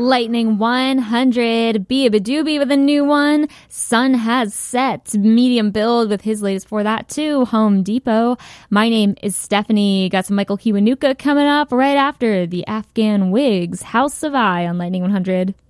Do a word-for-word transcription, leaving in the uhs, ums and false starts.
Lightning one hundred, Beabadoobie with a new one. Sun has set, medium build with his latest for that too, Home Depot. My name is Stephanie. Got some Michael Kiwanuka coming up right after the Afghan Wigs, House of I on Lightning one hundred.